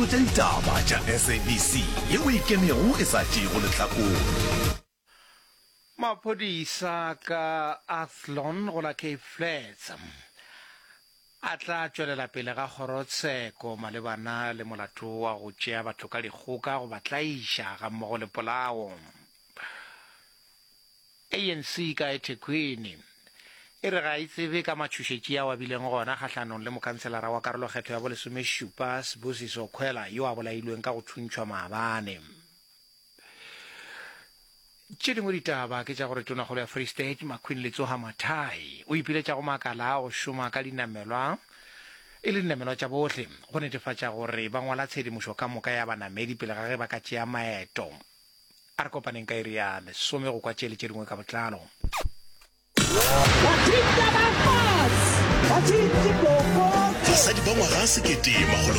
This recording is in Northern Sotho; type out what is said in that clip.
tša ditaba tša SABC yeo e kemego e sa tšego lehlakong. Maphodisa ka Athlone go la Cape Flats a tla tšwelela pele ga kgorotsheko malebana le molato wa go tšea batho ka dikgoka go batlaiša ga mmogo le polao. ANC ka eThekwini e re ga itsebe ka matšhošetši ao a bileng gona kgatlhanong le mokhanselara wa karolokgetho ya bolesomešupa Sibusiso Khwela yo a bolailweng ka go thuntšhwa maabane. Tše dingwe ditaba ke tša gore tonakgolo ya Free State Makhwini Letsoga Mathai o ipiletša go makala a go šoma ka dinamelwa e le dinamelwa tša bohle go netefatša gore ba ngwala tshedimošo ka moka ya banamedi pele ga ge ba ka tšea maeto. A re kopaneng ka iri ya lesome go kwa tšele tše dingwe ka botlalo. Basadi ba ngwaga 1980